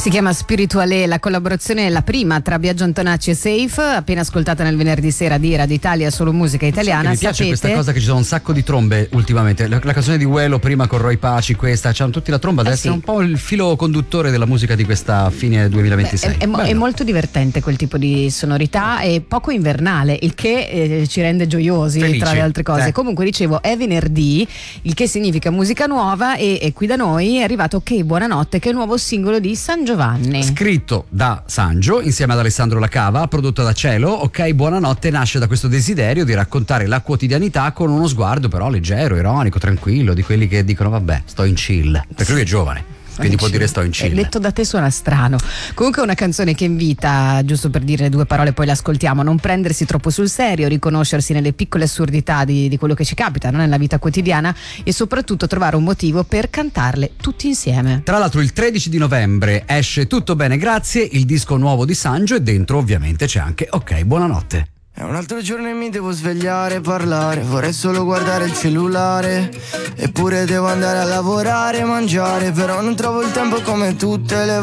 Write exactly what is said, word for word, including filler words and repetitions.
Si chiama Spirituale, la collaborazione è la prima tra Biagio Antonacci e Safe, appena ascoltata nel venerdì sera di Radio Italia, solo musica italiana. Sì, mi piace sapete? Questa cosa che ci sono un sacco di trombe ultimamente. La, la canzone di Uelo prima con Roy Paci, questa, c'hanno tutti la tromba, deve eh essere sì. un po' il filo conduttore della musica di questa fine duemilaventisei. Beh, è, è, è molto divertente quel tipo di sonorità e poco invernale, il che eh, ci rende gioiosi. Felici, tra le altre cose. Eh. Comunque dicevo, è venerdì, il che significa musica nuova e, e qui da noi è arrivato Ok Buonanotte, che è il nuovo singolo di San Giovanni. Scritto da Sangio insieme ad Alessandro Lacava, prodotto da Cielo. Ok Buonanotte nasce da questo desiderio di raccontare la quotidianità con uno sguardo però leggero, ironico, tranquillo, di quelli che dicono vabbè, sto in chill, perché lui è giovane, quindi può dire sto in chill. Detto da te suona strano. Comunque è una canzone che invita, giusto per dire due parole poi l'ascoltiamo, a non prendersi troppo sul serio, riconoscersi nelle piccole assurdità di, di quello che ci capita, no? Nella vita quotidiana, e soprattutto trovare un motivo per cantarle tutti insieme. Tra l'altro il tredici di novembre esce Tutto bene grazie, il disco nuovo di Sangio, e dentro ovviamente c'è anche Ok Buonanotte. È un altro giorno e mi devo svegliare, parlare, vorrei solo guardare il cellulare, eppure devo andare a lavorare, mangiare, però non trovo il tempo come tutte le